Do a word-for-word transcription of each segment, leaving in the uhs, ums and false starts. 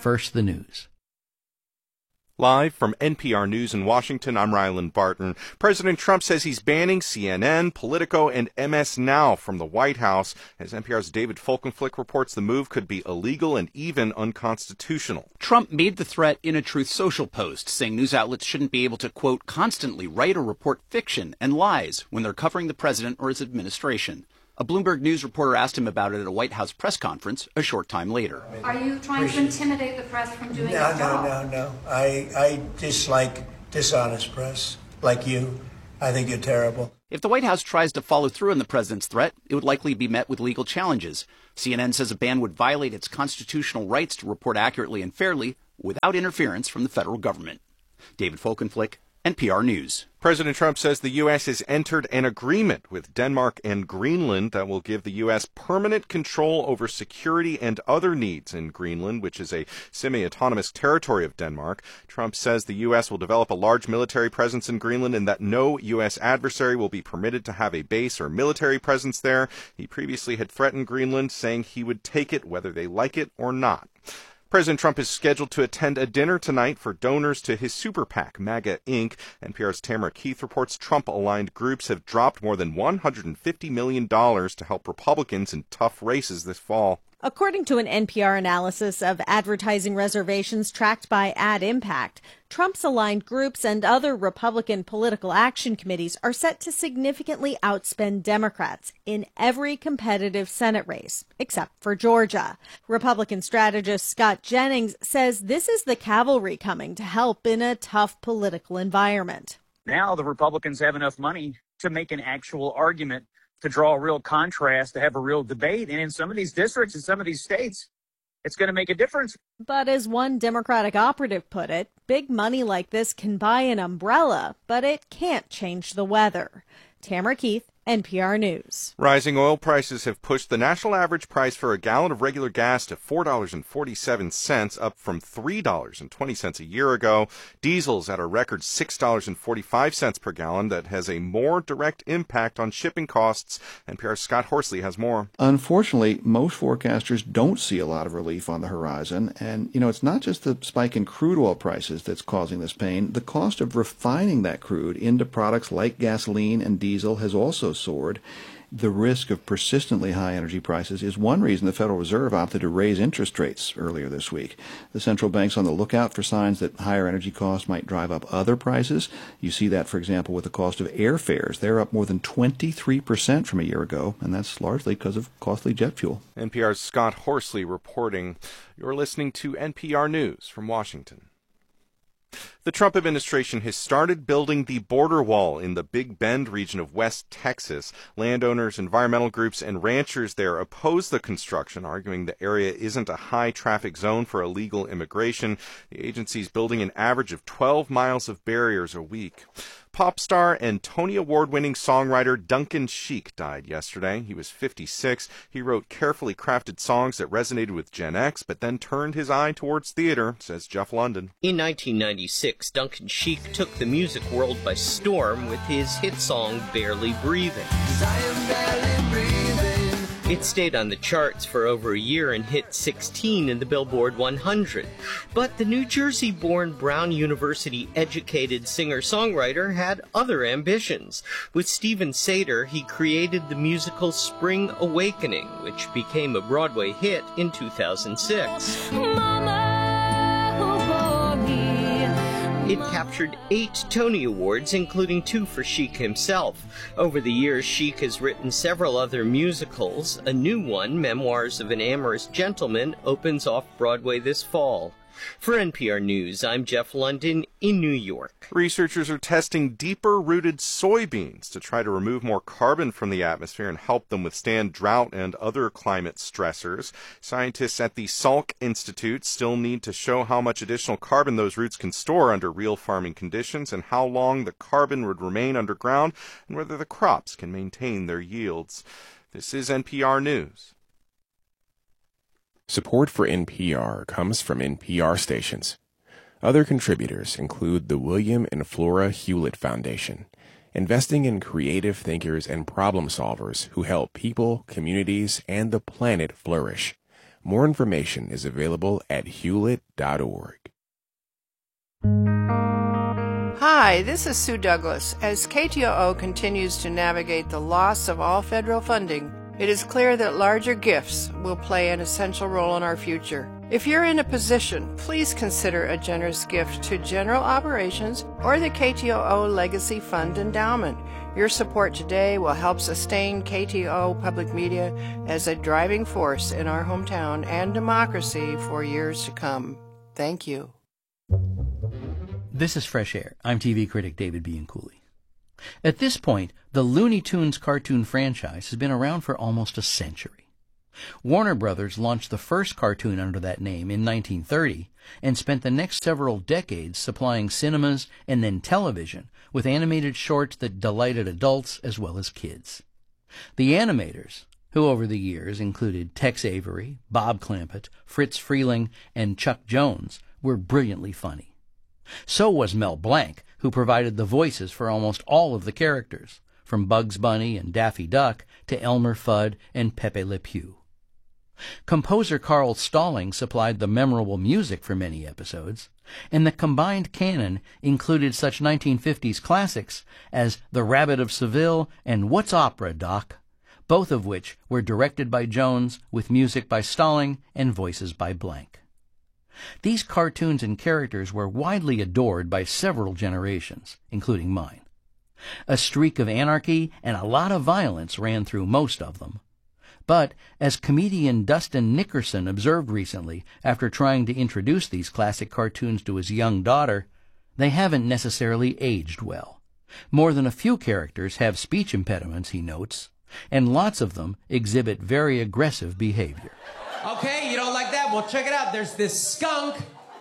first the news. Live from N P R News in Washington, I'm Ryland Barton. President Trump says he's banning C N N, Politico, and M S Now from the White House. As N P R's David Folkenflik reports, the move could be illegal and even unconstitutional. Trump made the threat in a Truth Social post, saying news outlets shouldn't be able to, quote, constantly write or report fiction and lies when they're covering the president or his administration. A Bloomberg News reporter asked him about it at a White House press conference a short time later. Are you trying to intimidate the press from doing no, its job? No, no, no, no. I, I dislike dishonest press, like you. I think you're terrible. If the White House tries to follow through on the president's threat, it would likely be met with legal challenges. C N N says a ban would violate its constitutional rights to report accurately and fairly without interference from the federal government. David Folkenflik, N P R News. President Trump says the U S has entered an agreement with Denmark and Greenland that will give the U S permanent control over security and other needs in Greenland, which is a semi-autonomous territory of Denmark. Trump says the U S will develop a large military presence in Greenland and that no U S adversary will be permitted to have a base or military presence there. He previously had threatened Greenland, saying he would take it whether they like it or not. President Trump is scheduled to attend a dinner tonight for donors to his super PAC, MAGA Incorporated. N P R's Tamara Keith reports Trump-aligned groups have dropped more than one hundred fifty million dollars to help Republicans in tough races this fall. According to an N P R analysis of advertising reservations tracked by Ad Impact, Trump's aligned groups and other Republican political action committees are set to significantly outspend Democrats in every competitive Senate race, except for Georgia. Republican strategist Scott Jennings says this is the cavalry coming to help in a tough political environment. Now the Republicans have enough money to make an actual argument, to draw a real contrast, to have a real debate. And in some of these districts, in some of these states, it's going to make a difference. But as one Democratic operative put it, big money like this can buy an umbrella, but it can't change the weather. Tamara Keith, N P R News. Rising oil prices have pushed the national average price for a gallon of regular gas to four dollars and forty-seven cents, up from three dollars and twenty cents a year ago. Diesel's at a record six dollars and forty-five cents per gallon. That has a more direct impact on shipping costs. N P R's Scott Horsley has more. Unfortunately, most forecasters don't see a lot of relief on the horizon. And, you know, it's not just the spike in crude oil prices that's causing this pain. The cost of refining that crude into products like gasoline and diesel has also soared. The risk of persistently high energy prices is one reason the Federal Reserve opted to raise interest rates earlier this week. The central bank's on the lookout for signs that higher energy costs might drive up other prices. You see that, for example, with the cost of airfares. They're up more than twenty-three percent from a year ago, and that's largely because of costly jet fuel. N P R's Scott Horsley reporting. You're listening to N P R News from Washington. The Trump administration has started building the border wall in the Big Bend region of West Texas. Landowners, environmental groups, and ranchers there oppose the construction, arguing the area isn't a high-traffic zone for illegal immigration. The agency's building an average of twelve miles of barriers a week. Pop star and Tony Award-winning songwriter Duncan Sheik died yesterday. He was fifty-six. He wrote carefully crafted songs that resonated with Gen X, but then turned his eye towards theater, says Jeff London. In nineteen ninety-six, Duncan Sheik took the music world by storm with his hit song Barely Breathing. I am barely breathing. It stayed on the charts for over a year and hit sixteen in the Billboard one hundred. But the New Jersey-born Brown University-educated singer-songwriter had other ambitions. With Stephen Sater, he created the musical Spring Awakening, which became a Broadway hit in two thousand six. Mama. It captured eight Tony Awards, including two for Sheik himself. Over the years, Sheik has written several other musicals. A new one, Memoirs of an Amorous Gentleman, opens off-Broadway this fall. For N P R News, I'm Jeff London in New York. Researchers are testing deeper-rooted soybeans to try to remove more carbon from the atmosphere and help them withstand drought and other climate stressors. Scientists at the Salk Institute still need to show how much additional carbon those roots can store under real farming conditions and how long the carbon would remain underground and whether the crops can maintain their yields. This is N P R News. Support for N P R comes from N P R stations. Other contributors include the William and Flora Hewlett Foundation, investing in creative thinkers and problem solvers who help people, communities, and the planet flourish. More information is available at hewlett dot org. Hi, this is Sue Douglas. As K T O O continues to navigate the loss of all federal funding, it is clear that larger gifts will play an essential role in our future. If you're in a position, please consider a generous gift to General Operations or the K T O O Legacy Fund Endowment. Your support today will help sustain K T O O Public Media as a driving force in our hometown and democracy for years to come. Thank you. This is Fresh Air. I'm T V critic David Bianculli. At this point, the Looney Tunes cartoon franchise has been around for almost a century. Warner Brothers launched the first cartoon under that name in nineteen thirty and spent the next several decades supplying cinemas and then television with animated shorts that delighted adults as well as kids. The animators, who over the years included Tex Avery, Bob Clampett, Fritz Freeling, and Chuck Jones, were brilliantly funny. So was Mel Blanc, who provided the voices for almost all of the characters, from Bugs Bunny and Daffy Duck to Elmer Fudd and Pepe Le Pew. Composer Carl Stalling supplied the memorable music for many episodes, and the combined canon included such nineteen fifties classics as The Rabbit of Seville and What's Opera, Doc?, both of which were directed by Jones with music by Stalling and voices by Blanc. These cartoons and characters were widely adored by several generations, including mine. A streak of anarchy and a lot of violence ran through most of them. But, as comedian Dustin Nickerson observed recently after trying to introduce these classic cartoons to his young daughter, they haven't necessarily aged well. More than a few characters have speech impediments, he notes, and lots of them exhibit very aggressive behavior. Okay, you don't like that? Well, check it out. There's this skunk.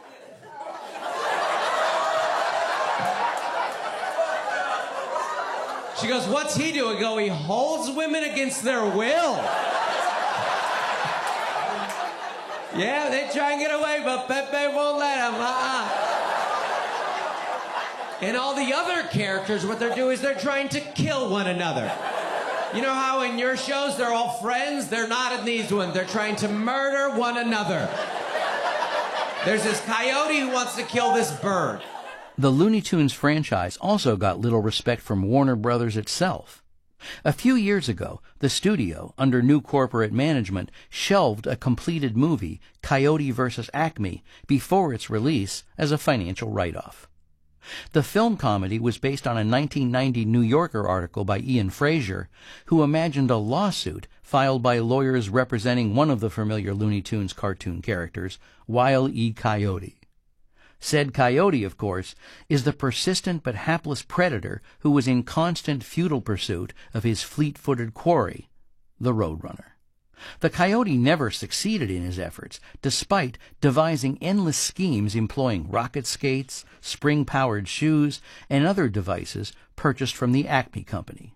She goes, what's he doing? I go, he holds women against their will. Yeah, they try and get away, but Pepe won't let them. Uh-uh. And all the other characters, what they're doing is they're trying to kill one another. You know how in your shows they're all friends? They're not in these ones. They're trying to murder one another. There's this coyote who wants to kill this bird. The Looney Tunes franchise also got little respect from Warner Brothers itself. A few years ago, the studio, under new corporate management, shelved a completed movie, Coyote versus Acme, before its release as a financial write-off. The film comedy was based on a nineteen ninety New Yorker article by Ian Frazier, who imagined a lawsuit filed by lawyers representing one of the familiar Looney Tunes cartoon characters, Wile E. Coyote. Said coyote, of course, is the persistent but hapless predator who was in constant futile pursuit of his fleet-footed quarry, the Roadrunner. The coyote never succeeded in his efforts, despite devising endless schemes employing rocket skates, spring-powered shoes, and other devices purchased from the Acme Company.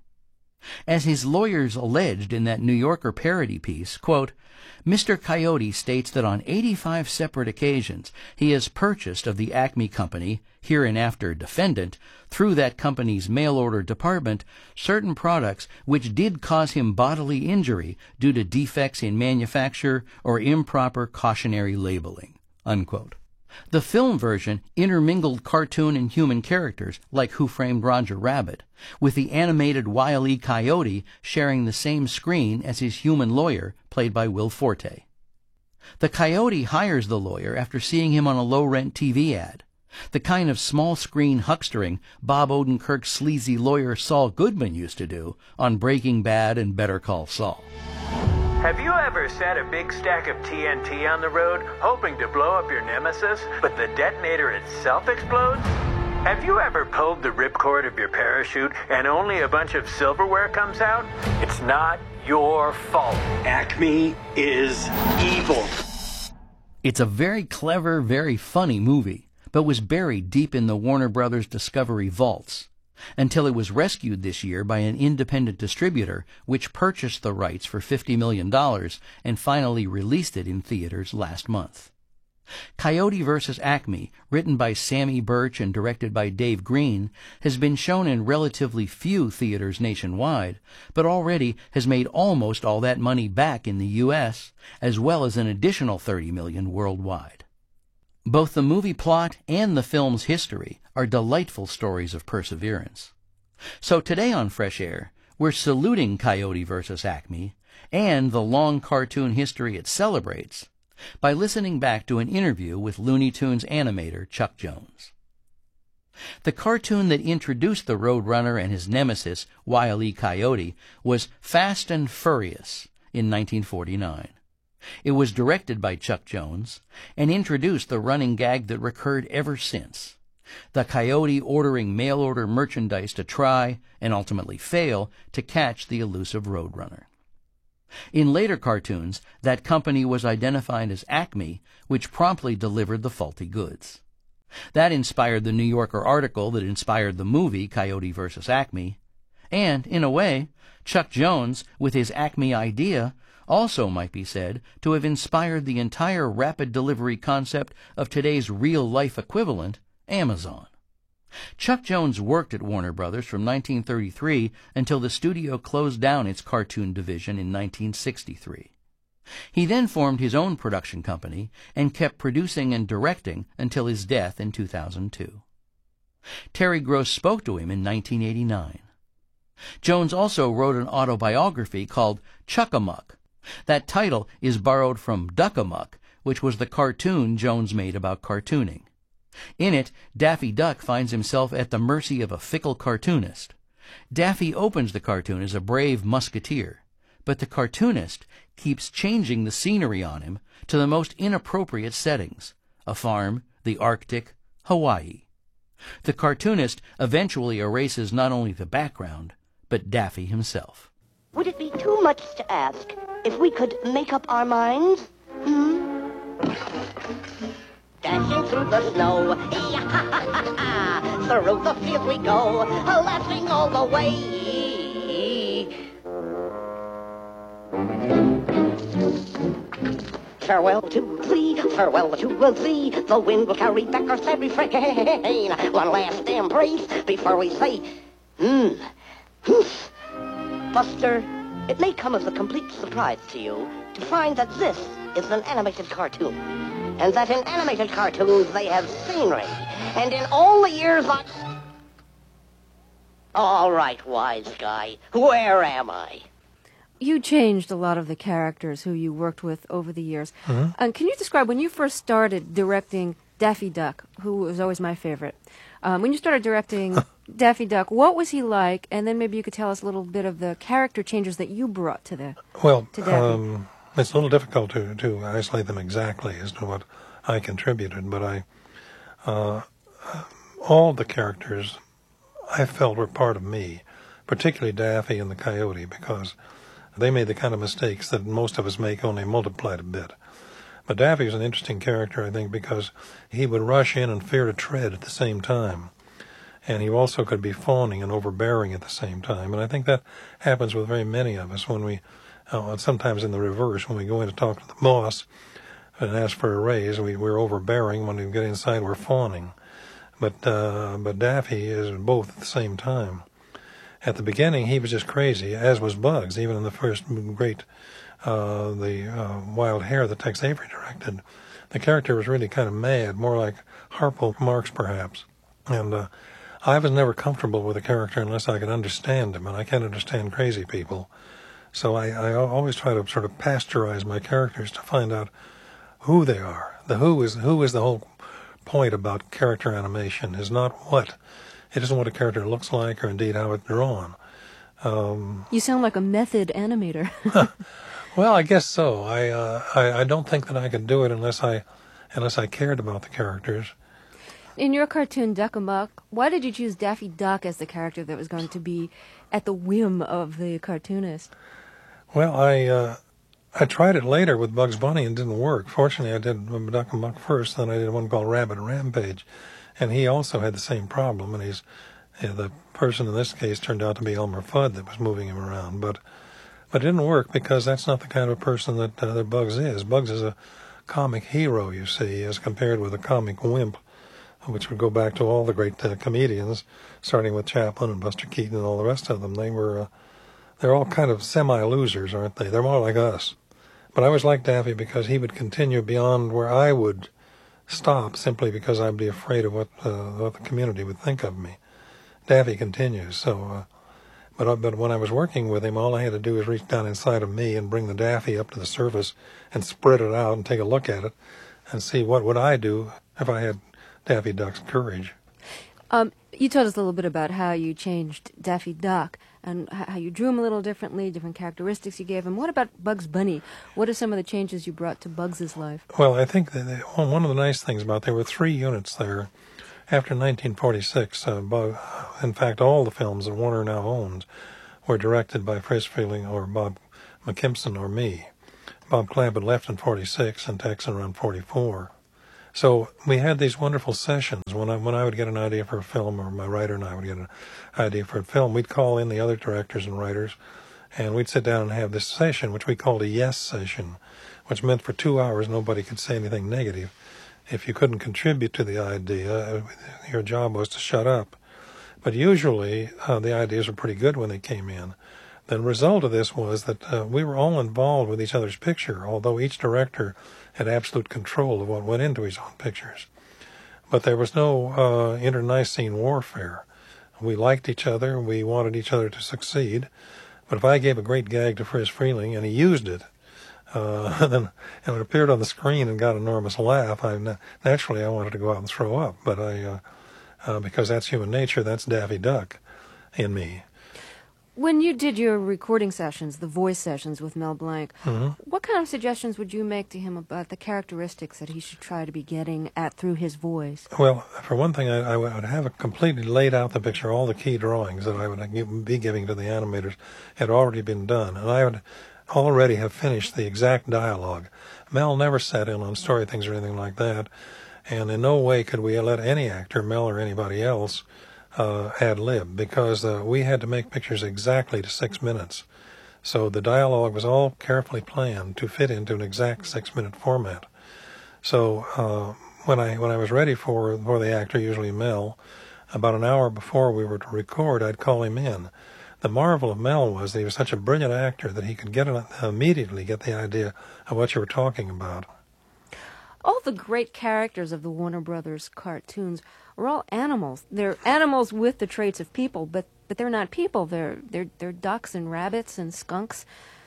As his lawyers alleged in that New Yorker parody piece, quote, Mister Coyote states that on eighty-five separate occasions he has purchased of the Acme Company, hereinafter defendant, through that company's mail-order department, certain products which did cause him bodily injury due to defects in manufacture or improper cautionary labeling, unquote. The film version intermingled cartoon and human characters, like Who Framed Roger Rabbit, with the animated Wile E. Coyote sharing the same screen as his human lawyer, played by Will Forte. The coyote hires the lawyer after seeing him on a low-rent T V ad, the kind of small-screen huckstering Bob Odenkirk's sleazy lawyer Saul Goodman used to do on Breaking Bad and Better Call Saul. Have you ever set a big stack of T N T on the road, hoping to blow up your nemesis, but the detonator itself explodes? Have you ever pulled the ripcord of your parachute and only a bunch of silverware comes out? It's not your fault. Acme is evil. It's a very clever, very funny movie, but was buried deep in the Warner Brothers Discovery vaults, until it was rescued this year by an independent distributor, which purchased the rights for fifty million dollars and finally released it in theaters last month. Coyote versus Acme, written by Sammy Birch and directed by Dave Green, has been shown in relatively few theaters nationwide, but already has made almost all that money back in the U S, as well as an additional thirty million dollars worldwide. Both the movie plot and the film's history are delightful stories of perseverance. So today on Fresh Air, we're saluting Coyote versus Acme and the long cartoon history it celebrates by listening back to an interview with Looney Tunes animator Chuck Jones. The cartoon that introduced the Roadrunner and his nemesis, Wile E. Coyote, was Fast and Furious in nineteen forty-nine. It was directed by Chuck Jones and introduced the running gag that recurred ever since, the coyote ordering mail-order merchandise to try, and ultimately fail, to catch the elusive Roadrunner. In later cartoons, that company was identified as Acme, which promptly delivered the faulty goods. That inspired the New Yorker article that inspired the movie Coyote versus Acme, and, in a way, Chuck Jones, with his Acme idea, also might be said to have inspired the entire rapid delivery concept of today's real-life equivalent, Amazon. Chuck Jones worked at Warner Brothers from nineteen thirty-three until the studio closed down its cartoon division in nineteen sixty-three. He then formed his own production company and kept producing and directing until his death in two thousand two. Terry Gross spoke to him in nineteen eighty-nine. Jones also wrote an autobiography called Chuck-a-Muck. That title is borrowed from Duck-a-Muck, which was the cartoon Jones made about cartooning. In it, Daffy Duck finds himself at the mercy of a fickle cartoonist. Daffy opens the cartoon as a brave musketeer, but the cartoonist keeps changing the scenery on him to the most inappropriate settings: a farm, the Arctic, Hawaii. The cartoonist eventually erases not only the background, but Daffy himself. Would it be too much to ask if we could make up our minds? Hmm? Dashing through the snow, through the fields we go, laughing all the way. Farewell to thee, farewell to thee, the wind will carry back our sad refrain. One last embrace before we say, hmm, humph. Buster, it may come as a complete surprise to you to find that this is an animated cartoon. And that in animated cartoons they have scenery. And in all the years I... All right, wise guy, where am I? You changed a lot of the characters who you worked with over the years. Mm-hmm. Um, can you describe, when you first started directing Daffy Duck, who was always my favorite, um, when you started directing Daffy Duck, what was he like? And then maybe you could tell us a little bit of the character changes that you brought to the well, to Daffy. Um, it's a little difficult to, to isolate them exactly as to what I contributed, but I, uh, all the characters I felt were part of me, particularly Daffy and the Coyote, because they made the kind of mistakes that most of us make, only multiplied a bit. But Daffy was an interesting character, I think, because he would rush in and fear to tread at the same time. And he also could be fawning and overbearing at the same time. And I think that happens with very many of us when we, uh, sometimes in the reverse, when we go in to talk to the boss and ask for a raise, we, we're overbearing. When we get inside, we're fawning. But, uh, but Daffy is both at the same time. At the beginning, he was just crazy, as was Bugs, even in the first great, uh, the uh, Wild Hare that Tex Avery directed. The character was really kind of mad, more like Harpo Marx, perhaps. And uh, I was never comfortable with a character unless I could understand him, and I can't understand crazy people. So I, I always try to sort of pasteurize my characters to find out who they are. The who is who is the whole point about character animation, is not what. It isn't what a character looks like or indeed how it's drawn. Um, you sound like a method animator. Well, I guess so. I, uh, I I don't think that I could do it unless I unless I cared about the characters. In your cartoon Duck-a-Muck, why did you choose Daffy Duck as the character that was going to be at the whim of the cartoonist? Well, I uh, I tried it later with Bugs Bunny and didn't work. Fortunately, I did Duck-a-Muck first, then I did one called Rabbit Rampage. And he also had the same problem, and he's you know, the person in this case turned out to be Elmer Fudd that was moving him around. But but it didn't work because that's not the kind of person that, uh, that Bugs is. Bugs is a comic hero, you see, as compared with a comic wimp, which would go back to all the great uh, comedians, starting with Chaplin and Buster Keaton and all the rest of them. They were, uh, they're all kind of semi-losers, aren't they? They're more like us. But I always liked Daffy because he would continue beyond where I would stop, simply because I'd be afraid of what, uh, what the community would think of me. Daffy continues. So, uh, but, uh, but when I was working with him, all I had to do was reach down inside of me and bring the Daffy up to the surface and spread it out and take a look at it and see what would I do if I had Daffy Duck's courage. Um, you told us a little bit about how you changed Daffy Duck and how you drew him a little differently, different characteristics you gave him. What about Bugs Bunny? What are some of the changes you brought to Bugs's life? Well, I think that they, well, one of the nice things about there were three units there. After nineteen forty-six, uh, Bug, in fact, all the films that Warner now owns were directed by Friz Freleng or Bob McKimson or me. Bob Clampett had left in forty-six and Tex around forty-four. So we had these wonderful sessions. When I when I would get an idea for a film, or my writer and I would get an idea for a film, we'd call in the other directors and writers, and we'd sit down and have this session, which we called a yes session, which meant for two hours nobody could say anything negative. If you couldn't contribute to the idea, your job was to shut up. But usually uh, the ideas were pretty good when they came in. The result of this was that uh, we were all involved with each other's picture, although each director had absolute control of what went into his own pictures. But there was no uh, internecine warfare. We liked each other. We wanted each other to succeed. But if I gave a great gag to Friz Freleng and he used it, uh, then and it appeared on the screen and got an enormous laugh, I, naturally I wanted to go out and throw up. But I, uh, uh, because that's human nature, that's Daffy Duck in me. When you did your recording sessions, the voice sessions with Mel Blanc, mm-hmm. what kind of suggestions would you make to him about the characteristics that he should try to be getting at through his voice? Well, for one thing, I, I would have a completely laid out the picture. All the key drawings that I would be giving to the animators had already been done, and I would already have finished the exact dialogue. Mel never sat in on story things or anything like that, and in no way could we let any actor, Mel or anybody else, Uh, ad lib, because uh, we had to make pictures exactly to six minutes. So the dialogue was all carefully planned to fit into an exact six-minute format. So uh, when I when I was ready for for the actor, usually Mel, about an hour before we were to record, I'd call him in. The marvel of Mel was that he was such a brilliant actor that he could get an, immediately get the idea of what you were talking about. All the great characters of the Warner Brothers cartoons are all animals. They're animals with the traits of people, but but they're not people. They're they're they're ducks and rabbits and skunks.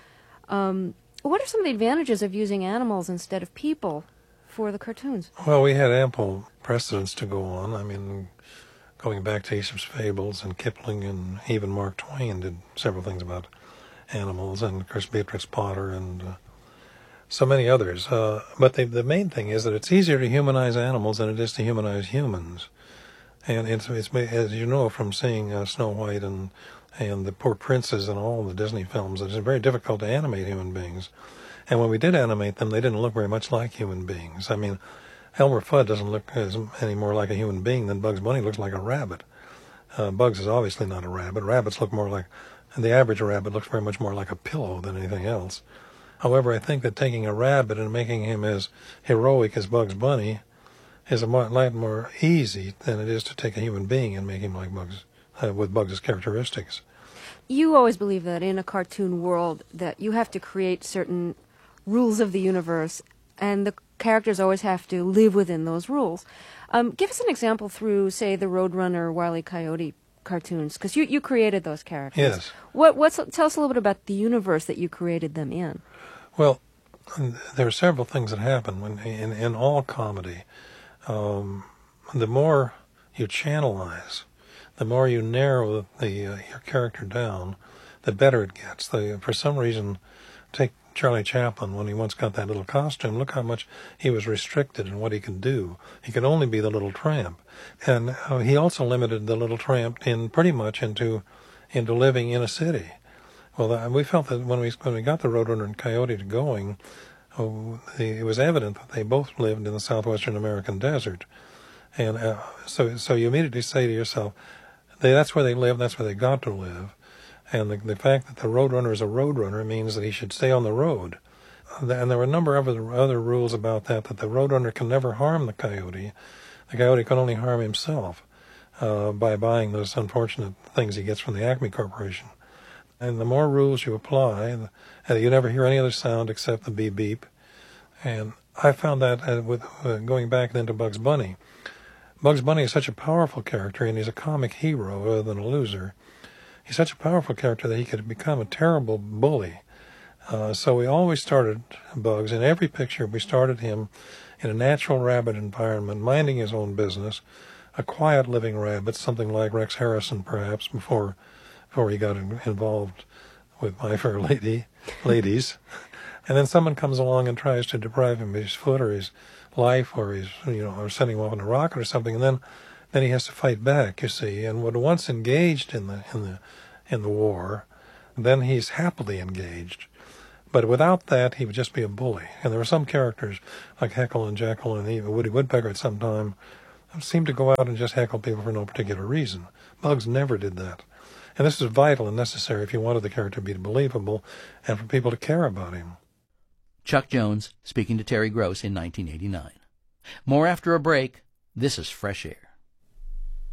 Um, what are some of the advantages of using animals instead of people for the cartoons? Well, we had ample precedents to go on. I mean, going back to Aesop's Fables and Kipling, and even Mark Twain did several things about animals, and of course Beatrix Potter and uh, so many others. Uh, but the, the main thing is that it's easier to humanize animals than it is to humanize humans. And it's, it's as you know from seeing uh, Snow White and and the poor princes and all the Disney films, it's very difficult to animate human beings. And when we did animate them, they didn't look very much like human beings. I mean, Elmer Fudd doesn't look as, any more like a human being than Bugs Bunny looks like a rabbit. Uh, Bugs is obviously not a rabbit. Rabbits look more like, the average rabbit looks very much more like a pillow than anything else. However, I think that taking a rabbit and making him as heroic as Bugs Bunny is a lot more easy than it is to take a human being and make him like Bugs, uh, with Bugs' characteristics. You always believe that in a cartoon world that you have to create certain rules of the universe, and the characters always have to live within those rules. Um, give us an example through, say, the Roadrunner, Wile E. Coyote cartoons, because you, you created those characters. Yes. What, what's, tell us a little bit about the universe that you created them in. Well, there are several things that happen when in, in all comedy. Um, the more you channelize, the more you narrow the uh, your character down, the better it gets. The, for some reason, take Charlie Chaplin when he once got that little costume. Look how much he was restricted in what he could do. He could only be the little tramp, and uh, he also limited the little tramp in pretty much into into living in a city. Well, uh, we felt that when we when we got the Roadrunner and Coyote going, oh, the, it was evident that they both lived in the southwestern American desert, and uh, so so you immediately say to yourself, they, that's where they live, that's where they got to live, and the, the fact that the Roadrunner is a roadrunner means that he should stay on the road. and there were a number of other, other rules about that, that the roadrunner can never harm the coyote. The coyote can only harm himself uh, by buying those unfortunate things he gets from the Acme Corporation. And the more rules you apply, the, and you never hear any other sound except the beep beep. And I found that uh, with uh, going back then to Bugs Bunny. Bugs Bunny is such a powerful character, and he's a comic hero rather than a loser. He's such a powerful character that he could become a terrible bully. Uh, so we always started Bugs. In every picture, we started him in a natural rabbit environment, minding his own business, a quiet living rabbit, something like Rex Harrison, perhaps, before before he got in, involved with My Fair Lady, ladies. And then someone comes along and tries to deprive him of his foot or his life, or his, you know, or sending him off on a rocket or something, and then then he has to fight back, you see. And when once engaged in the in the in the war, then he's happily engaged. But without that, he would just be a bully. And there were some characters like Heckle and Jekyll and even Woody Woodpecker at some time seemed to go out and just heckle people for no particular reason. Bugs never did that. And this is vital and necessary if you wanted the character to be believable and for people to care about him. Chuck Jones speaking to Terry Gross in nineteen eighty-nine. More after a break. This is Fresh Air.